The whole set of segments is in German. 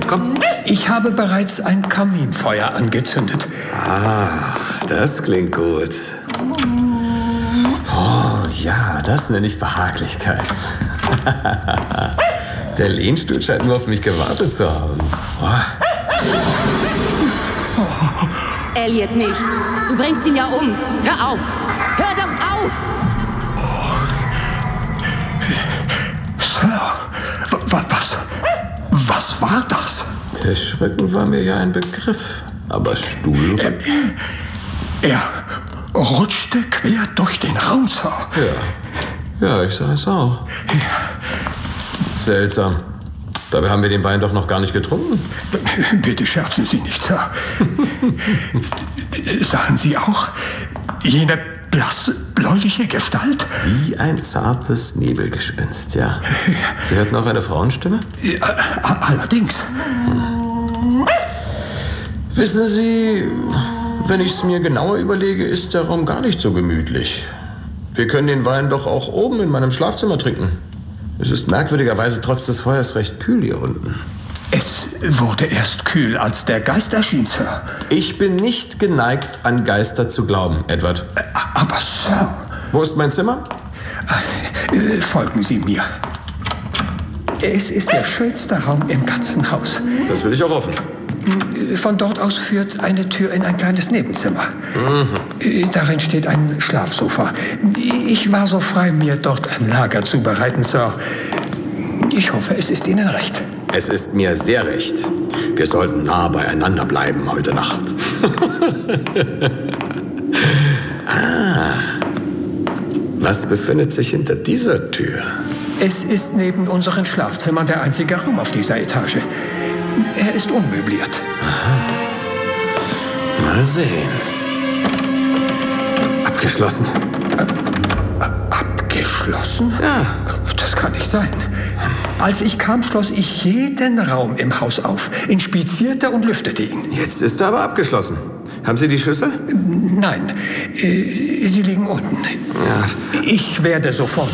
komm. Ich habe bereits ein Kaminfeuer angezündet. Ah, das klingt gut. Oh ja, das nenne ich Behaglichkeit. Der Lehnstuhl scheint nur auf mich gewartet zu haben. Oh. Elliot nicht. Du bringst ihn ja um. Hör auf. Hör doch auf. Sir, was war das? Der Schrecken war mir ja ein Begriff, aber Stuhl... Er rutschte quer durch den Raum, Sir. Ja, ich sah es auch. Seltsam. Dabei haben wir den Wein doch noch gar nicht getrunken. Bitte scherzen Sie nicht, Sir. Sahen Sie auch jene blasse, bläuliche Gestalt? Wie ein zartes Nebelgespinst, ja. Sie hörten auch eine Frauenstimme? Allerdings. Wissen Sie, wenn ich es mir genauer überlege, ist der Raum gar nicht so gemütlich. Wir können den Wein doch auch oben in meinem Schlafzimmer trinken. Es ist merkwürdigerweise trotz des Feuers recht kühl hier unten. Es wurde erst kühl, als der Geist erschien, Sir. Ich bin nicht geneigt, an Geister zu glauben, Edward. Aber, Sir... Wo ist mein Zimmer? Folgen Sie mir. Es ist der schönste Raum im ganzen Haus. Das will ich auch hoffen. Von dort aus führt eine Tür in ein kleines Nebenzimmer. Darin steht ein Schlafsofa. Ich war so frei, mir dort ein Lager zu bereiten, Sir. Ich hoffe, es ist Ihnen recht. Es ist mir sehr recht. Wir sollten nah beieinander bleiben heute Nacht. Was befindet sich hinter dieser Tür? Es ist neben unseren Schlafzimmern der einzige Raum auf dieser Etage. Er ist unmöbliert. Mal sehen. Abgeschlossen. Abgeschlossen? Ja. Das kann nicht sein. Als ich kam, schloss ich jeden Raum im Haus auf, inspizierte und lüftete ihn. Jetzt ist er aber abgeschlossen. Haben Sie die Schlüssel? Nein, sie liegen unten. Ja. Ich werde sofort...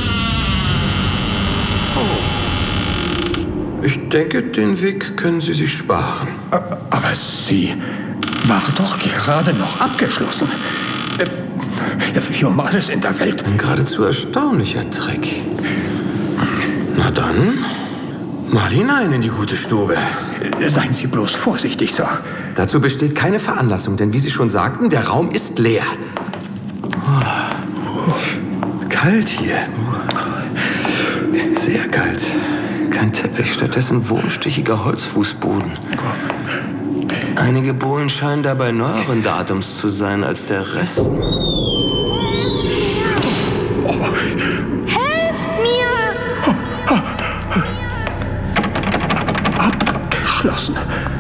Ich denke, den Weg können Sie sich sparen. Aber sie war doch gerade noch abgeschlossen. Wie um alles in der Welt. Ein geradezu erstaunlicher Trick. Na dann, mal hinein in die gute Stube. Seien Sie bloß vorsichtig, Sir. Dazu besteht keine Veranlassung, denn wie Sie schon sagten, der Raum ist leer. Kalt hier. Sehr kalt. Kein Teppich, stattdessen wurmstichiger Holzfußboden. Einige Bohlen scheinen dabei neueren Datums zu sein als der Rest. Helft mir! Abgeschlossen.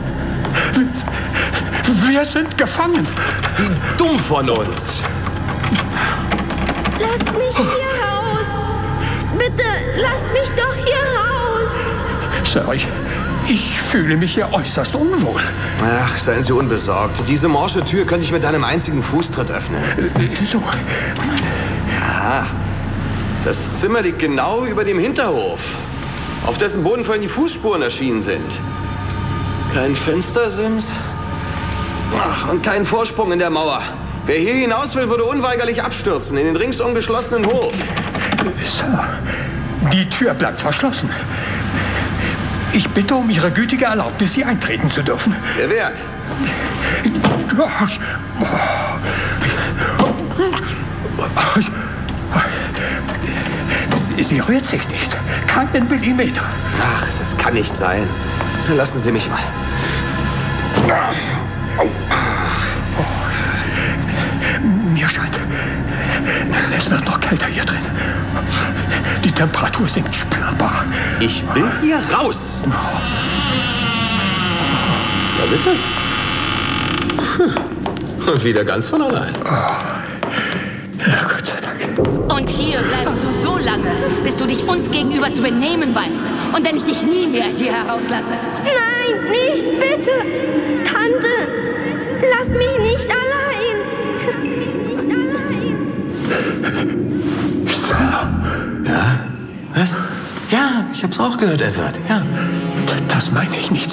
Wir sind gefangen. Wie dumm von uns! Lasst mich hier raus! Bitte, lasst mich doch hier raus! Sir, ich fühle mich hier äußerst unwohl. Ach, seien Sie unbesorgt. Diese morsche Tür könnte ich mit einem einzigen Fußtritt öffnen. So. Ah, das Zimmer liegt genau über dem Hinterhof, auf dessen Boden vorhin die Fußspuren erschienen sind. Kein Fenstersims. Ach, und kein Vorsprung in der Mauer. Wer hier hinaus will, würde unweigerlich abstürzen in den ringsum geschlossenen Hof. Sir, die Tür bleibt verschlossen. Ich bitte um Ihre gütige Erlaubnis, hier eintreten zu dürfen. Gewährt. Sie rührt sich nicht. Keinen Millimeter. Ach, das kann nicht sein. Lassen Sie mich mal. Mir scheint, es wird noch kälter hier drin. Die Temperatur sinkt spürbar. Ich will hier raus. Na bitte. Und wieder ganz von allein. Ja, Gott sei Dank. Und hier bleibst du so lange, bis du dich uns gegenüber zu benehmen weißt. Und wenn ich dich nie mehr hier herauslasse. Nein, nicht bitte! Tante, lass mich nicht allein! Ja? Was? Ja, ich hab's auch gehört, Edward. Ja. Das meine ich nicht.